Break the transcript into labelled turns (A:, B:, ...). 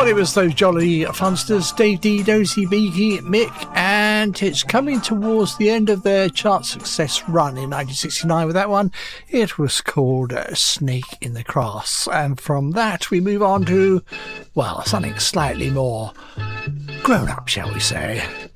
A: Well, it was those jolly funsters, Dave D, Dozy, Beaky, Mick, and it's coming towards the end of their chart success run in 1969 with that one. It was called Snake in the Grass. And from that, we move on to, well, something slightly more grown up, shall we say.